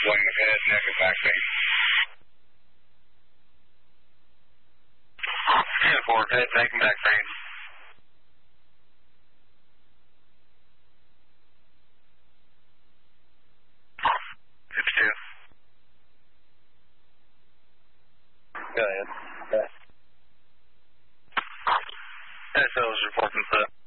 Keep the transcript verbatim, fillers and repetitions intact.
swelling of head, neck, and back pain. ten four, head, neck, and back pain. fifty-two. Go ahead. Okay. S L is reporting set.